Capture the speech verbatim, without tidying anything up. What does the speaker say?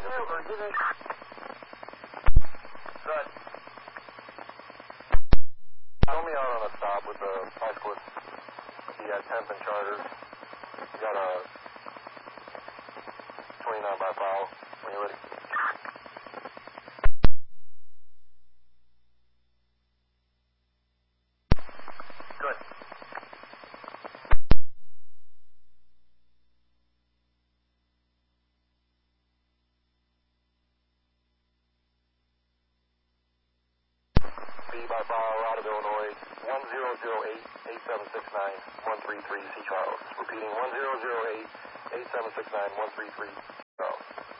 or give me... Good. Show me out on a stop with the five foot, the uh, tenth and charter. You got a twenty-nine by foul when you're ready. Good. B by foul out of Illinois, one zero zero eight, eight seven six nine, one three three, C Charles. Repeating, one zero zero eight, eight seven six nine, one three three.